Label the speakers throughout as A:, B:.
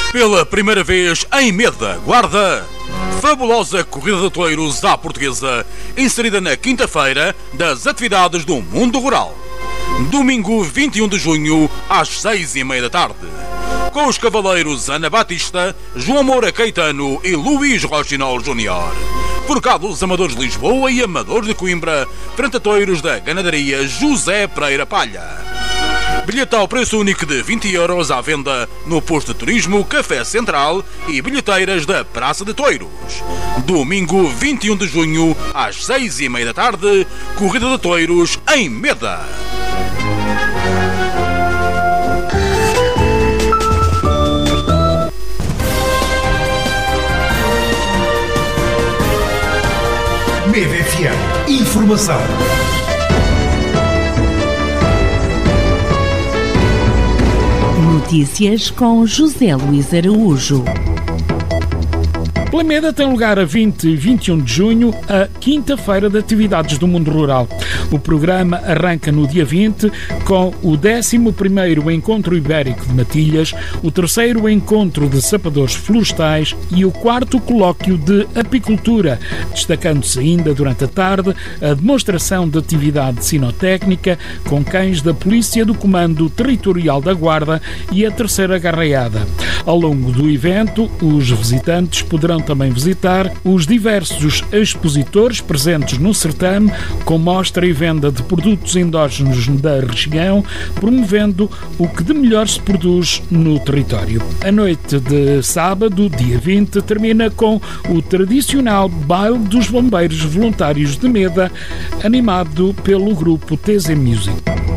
A: Pela primeira vez em Meda, Guarda, fabulosa corrida de touros à portuguesa, inserida na quinta-feira das atividades do mundo rural. Domingo 21 de junho, às 6:30 da tarde. Com os cavaleiros Ana Batista, João Moura Caetano e Luís Rochinol Júnior. Forcados Amadores de Lisboa e Amadores de Coimbra, frente a touros da ganadaria José Pereira Palha. Bilhete ao preço único de 20€ à venda no posto de turismo Café Central e bilheteiras da Praça de Touros. Domingo 21 de junho, às 6:30 da tarde, corrida de touros em Meda.
B: Meda FM. Informação.
C: Notícias com José Luís Araújo.
D: Pela Meda tem lugar a 20 e 21 de junho a quinta-feira de atividades do mundo rural. O programa arranca no dia 20 com o 11º Encontro Ibérico de Matilhas, o 3º Encontro de Sapadores Florestais e o 4º Colóquio de Apicultura, destacando-se ainda durante a tarde a demonstração de atividade sinotécnica com cães da Polícia do Comando Territorial da Guarda e a terceira garreada. Ao longo do evento, os visitantes poderão também visitar os diversos expositores presentes no certame, com mostra e venda de produtos endógenos da região, promovendo o que de melhor se produz no território. A noite de sábado, dia 20, termina com o tradicional Baile dos Bombeiros Voluntários de Meda, animado pelo grupo TZ Music.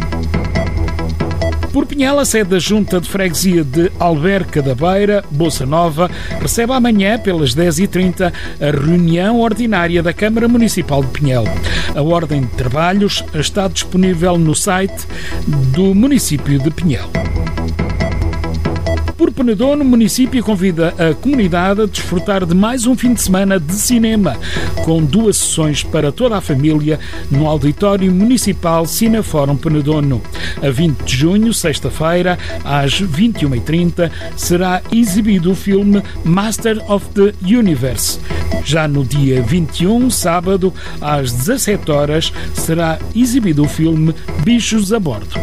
D: Por Pinhel, a sede da Junta de Freguesia de Alberca da Beira, Bossa Nova, recebe amanhã, pelas 10h30, a reunião ordinária da Câmara Municipal de Pinhel. A ordem de trabalhos está disponível no site do município de Pinhel. Por Penedono, o município convida a comunidade a desfrutar de mais um fim de semana de cinema, com 2 sessões para toda a família no Auditório Municipal Cinefórum Penedono. A 20 de junho, sexta-feira, às 21h30, será exibido o filme Master of the Universe. Já no dia 21, sábado, às 17h, será exibido o filme Bichos a Bordo.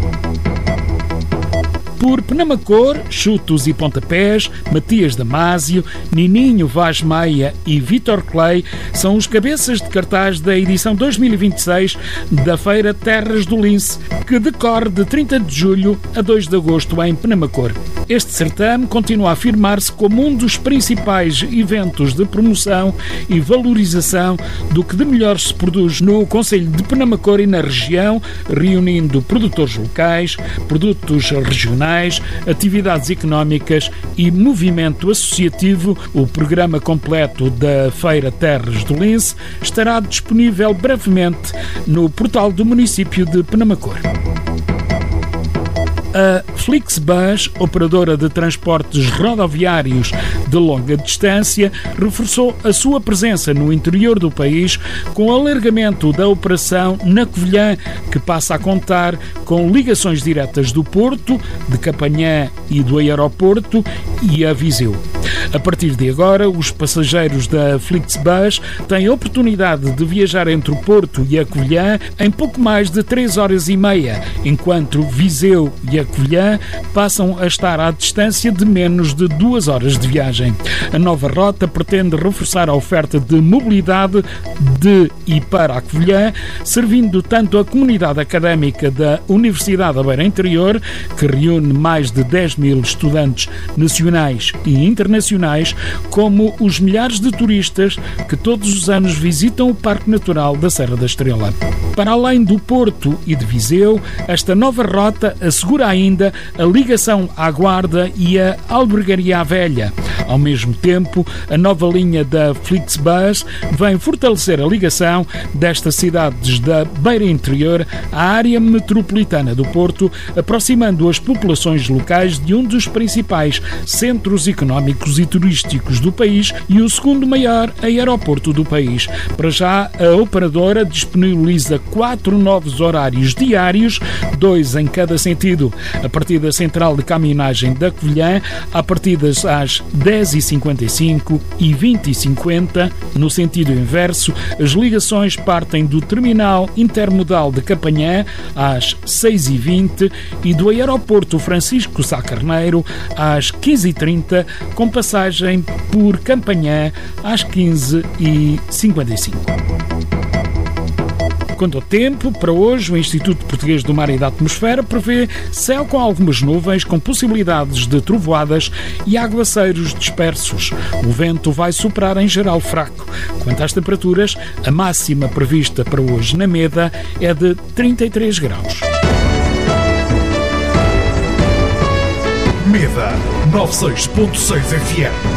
D: Por Penamacor, Chutos e Pontapés, Matias Damasio, Nininho Vaz Maia e Vítor Clay são os cabeças de cartaz da edição 2026 da Feira Terras do Lince, que decorre de 30 de julho a 2 de agosto em Penamacor. Este certame continua a afirmar-se como um dos principais eventos de promoção e valorização do que de melhor se produz no concelho de Penamacor e na região, reunindo produtores locais, produtos regionais, atividades económicas e movimento associativo. O programa completo da Feira Terras do Lince estará disponível brevemente no portal do município de Penamacor. A Flixbus, operadora de transportes rodoviários de longa distância, reforçou a sua presença no interior do país com o alargamento da operação na Covilhã, que passa a contar com ligações diretas do Porto, de Campanhã e do aeroporto e a Viseu. A partir de agora, os passageiros da Flixbus têm a oportunidade de viajar entre o Porto e a Covilhã em pouco mais de 3h30, enquanto Viseu e a Covilhã passam a estar à distância de menos de 2 horas de viagem. A nova rota pretende reforçar a oferta de mobilidade de e para a Covilhã, servindo tanto a comunidade académica da Universidade da Beira Interior, que reúne mais de 10.000 estudantes nacionais e internacionais, como os milhares de turistas que todos os anos visitam o Parque Natural da Serra da Estrela. Para além do Porto e de Viseu, esta nova rota assegura ainda a ligação à Guarda e à Albergaria à Velha. Ao mesmo tempo, a nova linha da Flixbus vem fortalecer a ligação destas cidades da Beira Interior à área metropolitana do Porto, aproximando as populações locais de um dos principais centros económicos e turísticos do país e o segundo maior aeroporto do país. Para já, a operadora disponibiliza 4 novos horários diários, 2 em cada sentido. A partir da central de caminhagem da Covilhã, há partidas às 10h55 e 20h50. No sentido inverso, as ligações partem do terminal intermodal de Campanhã às 6h20 e do aeroporto Francisco Sá Carneiro às 15h30, com passagem por Campanhã às 15h55. Quanto ao tempo, para hoje, o Instituto Português do Mar e da Atmosfera prevê céu com algumas nuvens, com possibilidades de trovoadas e aguaceiros dispersos. O vento vai soprar em geral fraco. Quanto às temperaturas, a máxima prevista para hoje na Meda é de 33 graus.
B: Meda 96.6 FM.